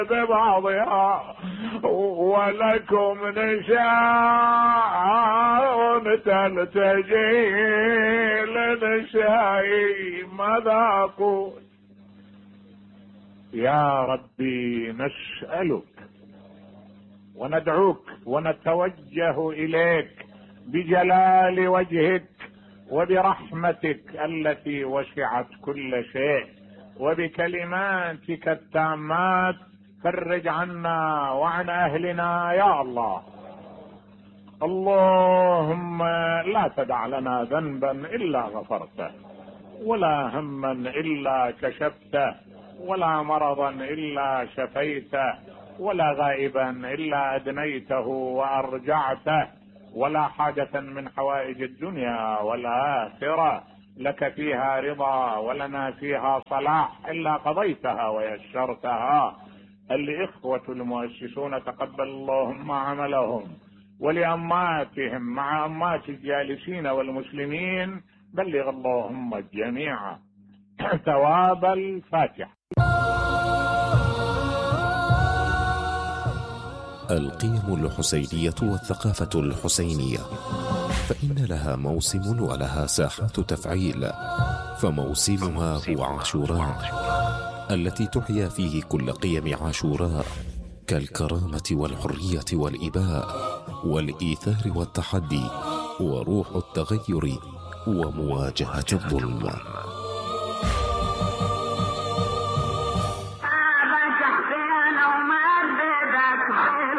ببعضها، ولكم نساء تلتجي لنساء ماذا أقول؟ يا ربي نسألك وندعوك ونتوجه إليك بجلال وجهك وبرحمتك التي وسعت كل شيء وبكلماتك التامات، فرج عنا وعن أهلنا يا الله. اللهم لا تدع لنا ذنبا إلا غفرته، ولا هما إلا كشفته، ولا مرضا إلا شفيته، ولا غائبا إلا أدنيته وأرجعته، ولا حاجة من حوائج الدنيا والآخرة لك فيها رضا ولنا فيها صلاح إلا قضيتها ويسرتها. الإخوة المؤسسون تقبل اللهم عملهم، ولأماتهم مع أمات الجالسين والمسلمين بلغ اللهم الجميع ثواب الفاتحة. القيم الحسينية والثقافة الحسينية فإن لها موسم ولها ساحة تفعيل، فموسمها هو عاشوراء التي تحيا فيه كل قيم عاشوراء كالكرامة والحرية والإباء والإيثار والتحدي وروح التغير ومواجهة الظلم.